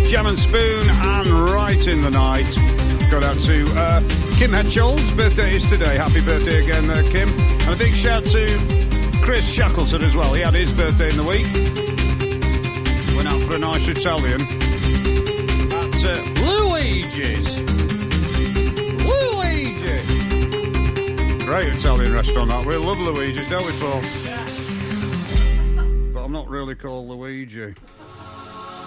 Jam and Spoon and Right in the Night. Got out to Kim Hedshold's birthday is today. Happy birthday again, Kim. And a big shout to Chris Shackleton as well. He had his birthday in the week. Went out for a nice Italian at Luigi's. Luigi! Great Italian restaurant that. We love Luigi's, don't we, Paul? But I'm not really called Luigi.